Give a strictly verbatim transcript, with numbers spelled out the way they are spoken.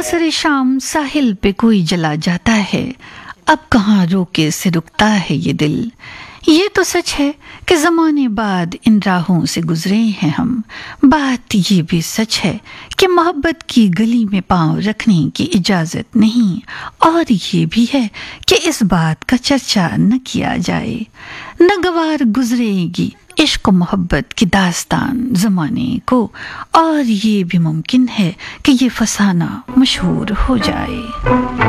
असर शाम साहिल पे कोई जला जाता है, अब कहाँ रोके से रुकता है ये दिल। ये तो सच है कि ज़माने बाद इन राहों से गुजरे हैं हम। बात ये भी सच है कि मोहब्बत की गली में पांव रखने की इजाज़त नहीं, और ये भी है कि इस बात का चर्चा न किया जाए। नगवार गुजरेगी इश्क मोहब्बत की दास्तान ज़माने को, और ये भी मुमकिन है कि ये फसाना मशहूर हो जाए।